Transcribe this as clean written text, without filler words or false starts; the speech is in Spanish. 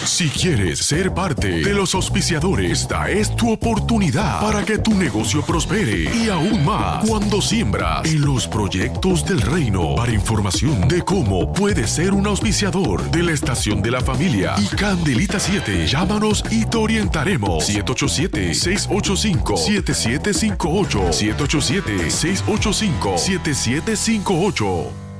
Si quieres ser parte de los auspiciadores, esta es tu oportunidad para que tu negocio prospere y aún más cuando siembras en los proyectos del reino. Para información de cómo puedes ser un auspiciador de la Estación de la Familia y Candelita 7, llámanos y te orientaremos. 787-685-7758. 787-685-7758.